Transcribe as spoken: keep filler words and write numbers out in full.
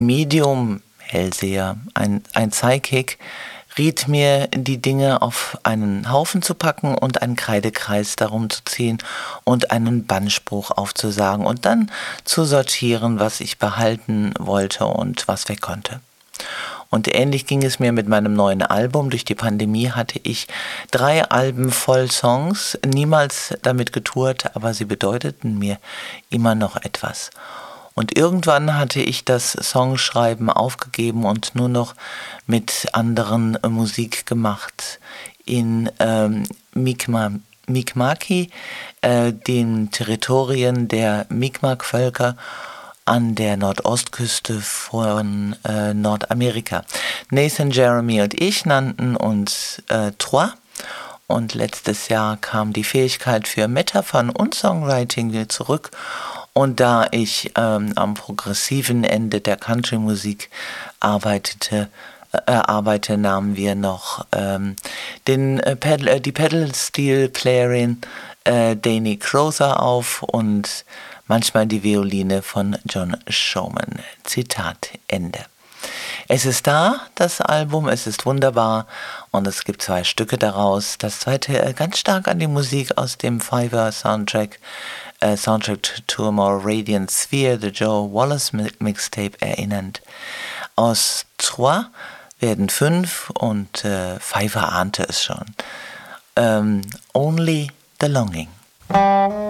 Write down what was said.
Medium, Hellseher, ein, ein Psychic, riet mir, die Dinge auf einen Haufen zu packen und einen Kreidekreis darum zu ziehen und einen Bannspruch aufzusagen und dann zu sortieren, was ich behalten wollte und was weg konnte. Und ähnlich ging es mir mit meinem neuen Album. Durch die Pandemie hatte ich drei Alben voll Songs, niemals damit getourt, aber sie bedeuteten mir immer noch etwas. Und irgendwann hatte ich das Songschreiben aufgegeben und nur noch mit anderen äh, Musik gemacht. In ähm, Mi'kmaq, Mi'kmaqi, äh, den Territorien der Mi'kmaq-Völker an der Nordostküste von äh, Nordamerika. Nathan, Jeremy und ich nannten uns äh, Trois. Und letztes Jahr kam die Fähigkeit für Metaphern und Songwriting wieder zurück. Und da ich ähm, am progressiven Ende der Country-Musik arbeitete, äh, arbeite, nahmen wir noch ähm, den, äh, Pedal, äh, die Pedal-Steel-Playerin äh, Dani Crozer auf und manchmal die Violine von John Showman. Zitat Ende. Es ist da, das Album, es ist wunderbar und es gibt zwei Stücke daraus. Das zweite äh, ganz stark an die Musik aus dem Fiverr-Soundtrack, äh, Soundtrack to a More Radiant Sphere, The Joe Wallace Mixtape erinnernd. Aus Trois werden fünf und äh, Fiverr ahnte es schon. Ähm, Only the Longing.